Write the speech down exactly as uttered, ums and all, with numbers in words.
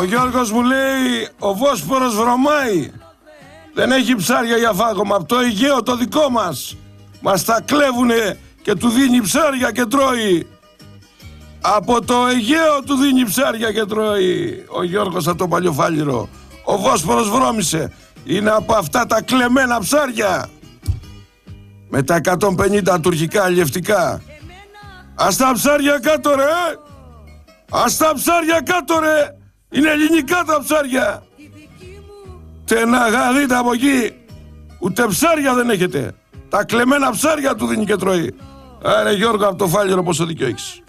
Γιώργος μου λέει, ο Βόσπορος βρωμάει. Δεν έχει ψάρια για φάγωμα. Από το Αιγαίο το δικό μας. Μας τα κλέβουνε και του δίνει ψάρια και τρώει. Από το Αιγαίο του δίνει ψάρια και τρώει. Ο Γιώργος από το Παλιοφάλιρο. Ο Βόσπορος βρώμησε. Είναι από αυτά τα κλεμμένα ψάρια. Με τα εκατόν πενήντα τουρκικά αλλιευτικά. Ας τα ψάρια κάτω ρε. Ας τα ψάρια κάτω ρε. Είναι ελληνικά τα ψάρια. Τε να γαδείτε από εκεί. Ούτε ψάρια δεν έχετε. Τα κλεμμένα ψάρια του δίνει και τρώει. Άρα Γιώργο από το Φάλιρο πόσο δίκιο έχεις.